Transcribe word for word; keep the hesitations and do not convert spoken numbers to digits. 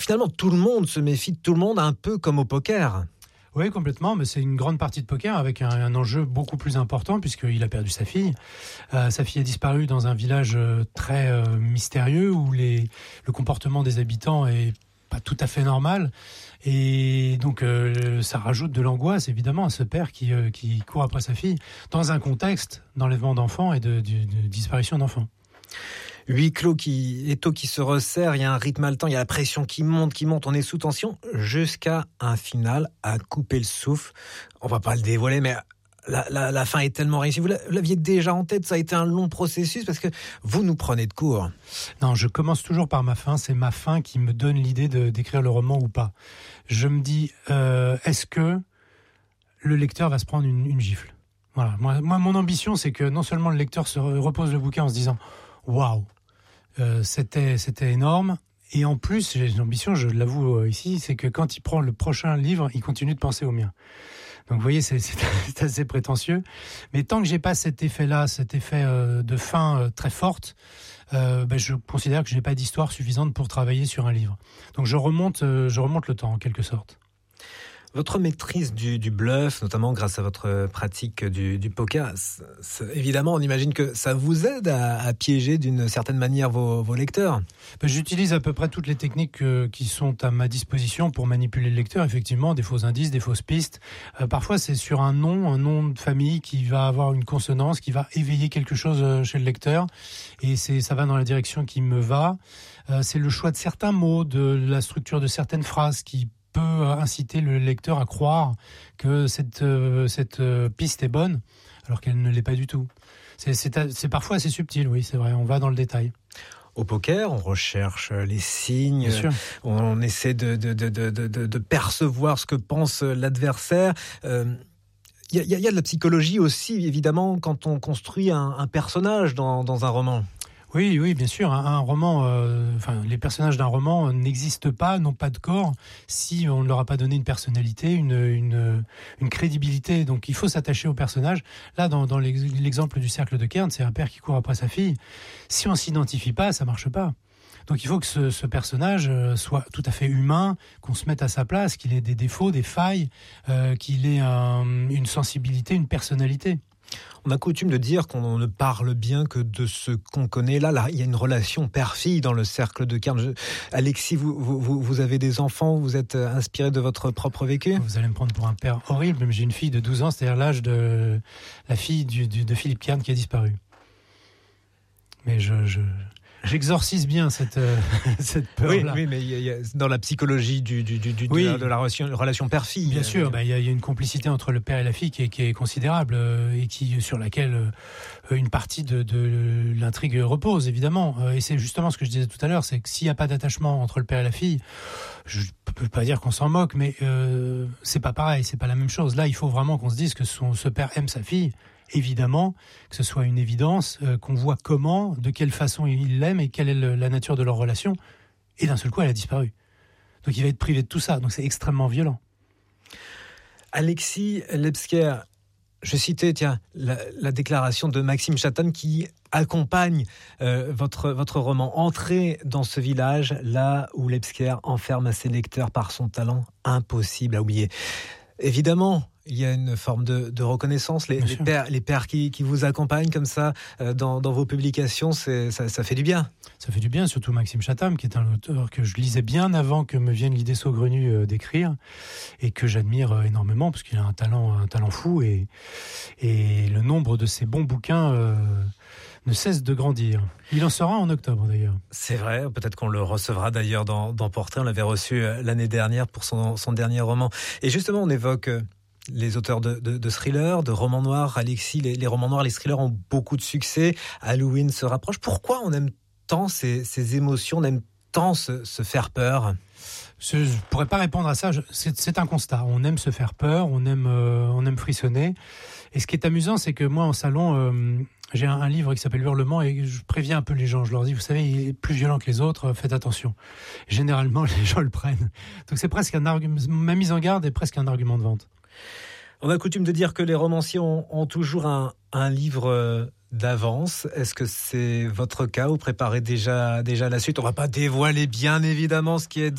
finalement, tout le monde se méfie de tout le monde, un peu comme au poker. Oui, complètement, mais c'est une grande partie de poker avec un, un enjeu beaucoup plus important puisqu'il a perdu sa fille. Euh, sa fille a disparu dans un village euh, très euh, mystérieux où les, le comportement des habitants est pas tout à fait normal. Et donc, euh, ça rajoute de l'angoisse, évidemment, à ce père qui, euh, qui court après sa fille dans un contexte d'enlèvement d'enfants et de, de, de disparition d'enfants. Huis clos qui, étau qui se resserre, il y a un rythme haletant, il y a la pression qui monte, qui monte, on est sous tension, jusqu'à un final à couper le souffle. On va pas le dévoiler, mais la, la, la fin est tellement réussie. Vous l'aviez déjà en tête, ça a été un long processus, parce que vous nous prenez de court. Non, je commence toujours par ma fin, c'est ma fin qui me donne l'idée de, d'écrire le roman ou pas. Je me dis, euh, est-ce que le lecteur va se prendre une, une gifle ? Voilà. Moi, moi, mon ambition, c'est que non seulement le lecteur se repose le bouquin en se disant « Waouh !» Euh, c'était, c'était énorme. Et en plus, j'ai une ambition, je l'avoue ici, c'est que quand il prend le prochain livre, il continue de penser au mien. Donc vous voyez, c'est, c'est, c'est assez prétentieux. Mais tant que j'ai pas cet effet-là, cet effet euh, de fin euh, très forte, euh, ben, je considère que je n'ai pas d'histoire suffisante pour travailler sur un livre. Donc je remonte, euh, je remonte le temps en quelque sorte. Votre maîtrise du, du bluff, notamment grâce à votre pratique du, du poker, c'est, c'est, évidemment, on imagine que ça vous aide à, à piéger d'une certaine manière vos, vos lecteurs. Ben, j'utilise à peu près toutes les techniques euh, qui sont à ma disposition pour manipuler le lecteur. Effectivement, des faux indices, des fausses pistes. Euh, parfois, c'est sur un nom, un nom de famille qui va avoir une consonance, qui va éveiller quelque chose chez le lecteur. Et c'est, ça va dans la direction qui me va. Euh, c'est le choix de certains mots, de la structure de certaines phrases qui peut inciter le lecteur à croire que cette, euh, cette euh, piste est bonne, alors qu'elle ne l'est pas du tout. C'est, c'est, c'est parfois assez subtil, oui, c'est vrai, on va dans le détail. Au poker, on recherche les signes, on essaie de, de, de, de, de, de percevoir ce que pense l'adversaire. Euh, y a, y a de la psychologie aussi, évidemment, quand on construit un, un personnage dans, dans un roman. Oui, oui, bien sûr. Un, un roman, euh, enfin, les personnages d'un roman n'existent pas, n'ont pas de corps, si on ne leur a pas donné une personnalité, une, une, une crédibilité. Donc, il faut s'attacher au personnage. Là, dans, dans l'exemple du cercle de Cairns, c'est un père qui court après sa fille. Si on s'identifie pas, ça marche pas. Donc, il faut que ce, ce personnage soit tout à fait humain, qu'on se mette à sa place, qu'il ait des défauts, des failles, euh, qu'il ait un, une sensibilité, une personnalité. On a coutume de dire qu'on ne parle bien que de ce qu'on connaît. Là, là, il y a une relation père-fille dans le cercle de Cairns. Je... Alexis, vous, vous, vous avez des enfants, vous êtes inspiré de votre propre vécu ? Vous allez me prendre pour un père horrible, mais j'ai une fille de douze ans, c'est-à-dire l'âge de la fille du, du, de Philippe Cairns qui a disparu. Mais je... je... J'exorcise bien cette, euh, cette peur-là. Oui, oui, mais y a, dans la psychologie du, du, du, du, oui. de la, de la relation, relation père-fille. Bien sûr, il bah, y, y a une complicité entre le père et la fille qui est, qui est considérable euh, et qui, sur laquelle euh, une partie de, de l'intrigue repose, évidemment. Euh, et c'est justement ce que je disais tout à l'heure, c'est que s'il n'y a pas d'attachement entre le père et la fille, je ne peux pas dire qu'on s'en moque, mais euh, c'est pas pareil, c'est pas la même chose. Là, il faut vraiment qu'on se dise que son, ce père aime sa fille. Évidemment, que ce soit une évidence, euh, qu'on voit comment, de quelle façon il l'aime et quelle est le, la nature de leur relation. Et d'un seul coup, elle a disparu. Donc il va être privé de tout ça. Donc c'est extrêmement violent. Alexis Lebsker, je citais tiens, la, la déclaration de Maxime Chatham qui accompagne euh, votre, votre roman. Entrez dans ce village, là où Lebsker enferme ses lecteurs par son talent impossible à oublier. Évidemment, il y a une forme de, de reconnaissance. Les, les pères, les pères qui, qui vous accompagnent comme ça euh, dans, dans vos publications, c'est, ça, ça fait du bien. Ça fait du bien, surtout Maxime Chatham, qui est un auteur que je lisais bien avant que me vienne l'idée saugrenue euh, d'écrire et que j'admire euh, énormément parce qu'il a un talent, un talent fou et, et le nombre de ses bons bouquins euh, ne cesse de grandir. Il en sera en octobre d'ailleurs. C'est vrai, peut-être qu'on le recevra d'ailleurs dans, dans Portrait. On l'avait reçu l'année dernière pour son, son dernier roman. Et justement, on évoque les auteurs de, de, de thrillers, de romans noirs. Alexis, les, les romans noirs, les thrillers ont beaucoup de succès. Halloween se rapproche. Pourquoi on aime tant ces, ces émotions, on aime tant se, se faire peur ? Je ne pourrais pas répondre à ça. Je, c'est, c'est un constat. On aime se faire peur, on aime, euh, on aime frissonner. Et ce qui est amusant, c'est que moi, en salon, euh, j'ai un, un livre qui s'appelle Hurlement et je préviens un peu les gens. Je leur dis, vous savez, il est plus violent que les autres, faites attention. Généralement, les gens le prennent. Donc c'est presque un argument. Ma mise en garde est presque un argument de vente. On a coutume de dire que les romanciers ont, ont toujours un, un livre d'avance. Est-ce que c'est votre cas ? Vous préparez déjà, déjà la suite ? On ne va pas dévoiler bien évidemment ce qui est